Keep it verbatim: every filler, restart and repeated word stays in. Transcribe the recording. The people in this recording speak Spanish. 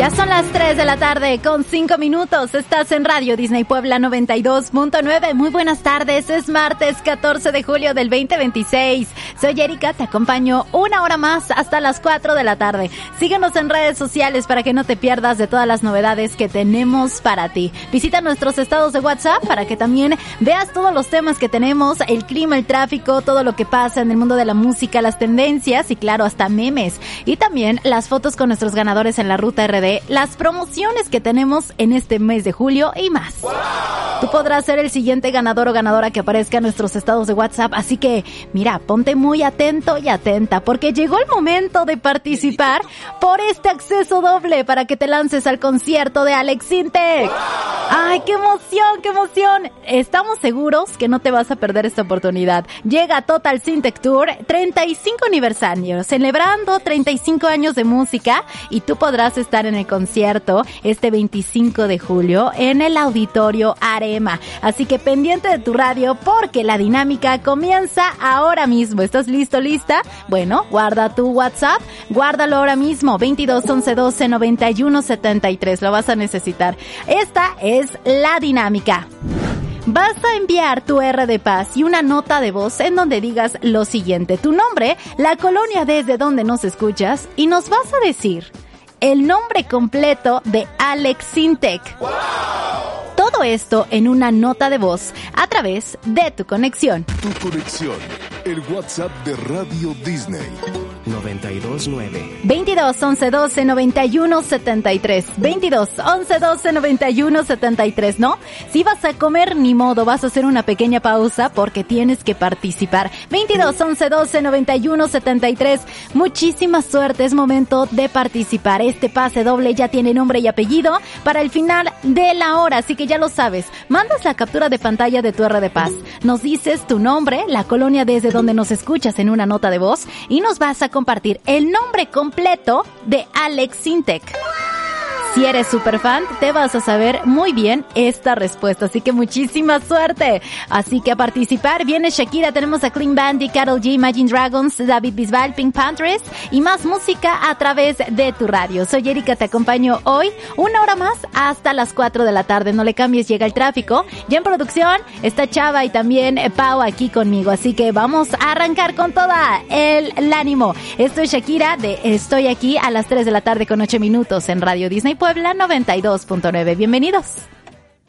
Ya son las tres de la tarde con cinco minutos. Estás en Radio Disney Puebla noventa y dos punto nueve. Muy buenas tardes. Es martes catorce de julio del veinte veintiséis. Soy Erika, te acompaño una hora más hasta las cuatro de la tarde. Síguenos en redes sociales para que no te pierdas de todas las novedades que tenemos para ti. Visita nuestros estados de WhatsApp para que también veas todos los temas que tenemos, el clima, el tráfico, todo lo que pasa en el mundo de la música, las tendencias y claro, hasta memes. Y también las fotos con nuestros ganadores en la ruta R D, las promociones que tenemos en este mes de julio y más. ¡Wow! Tú podrás ser el siguiente ganador o ganadora que aparezca en nuestros estados de WhatsApp, así que mira, ponte muy atento y atenta porque llegó el momento de participar por este acceso doble para que te lances al concierto de Alex Sintek. ¡Wow! ¡Ay, qué emoción, qué emoción! Estamos seguros que no te vas a perder esta oportunidad. Llega Total Sintek Tour, treinta y cinco aniversario, celebrando treinta y cinco años de música y tú podrás estar en el concierto este veinticinco de julio en el Auditorio Arema. Así que pendiente de tu radio porque la dinámica comienza ahora mismo. ¿Estás listo, lista? Bueno, guarda tu WhatsApp, guárdalo ahora mismo, veintidós once doce noventa y uno setenta y tres, lo vas a necesitar. Esta es la dinámica. Vas a enviar tu R de Paz y una nota de voz en donde digas lo siguiente, tu nombre, la colonia desde donde nos escuchas y nos vas a decir el nombre completo de Alex Sintek. ¡Wow! Todo esto en una nota de voz a través de tu conexión. Tu conexión, el WhatsApp de Radio Disney. noventa y dos nueve. veintidós once doce noventa y uno setenta y tres. veintidós once doce noventa y uno setenta y tres, ¿no? Si vas a comer, ni modo, vas a hacer una pequeña pausa porque tienes que participar. veintidós once doce noventa y uno setenta y tres. Muchísima suerte, es momento de participar. Este pase doble ya tiene nombre y apellido para el final de la hora, así que ya lo sabes. Mandas la captura de pantalla de tu R de Paz. Nos dices tu nombre, la colonia desde donde nos escuchas en una nota de voz y nos vas a compartir el nombre completo de Alex Sintek. Si eres super fan, te vas a saber muy bien esta respuesta, así que muchísima suerte. Así que a participar viene Shakira, tenemos a Clean Bandit, Karol G, Imagine Dragons, David Bisbal, Pink Panthers y más música a través de tu radio. Soy Erika, te acompaño hoy una hora más hasta las cuatro de la tarde. No le cambies, llega el tráfico. Ya en producción está Chava y también Pau aquí conmigo, así que vamos a arrancar con toda el, el ánimo. Esto es Shakira de Estoy Aquí a las tres de la tarde con ocho minutos en Radio Disney Puebla noventa y dos punto nueve. Bienvenidos.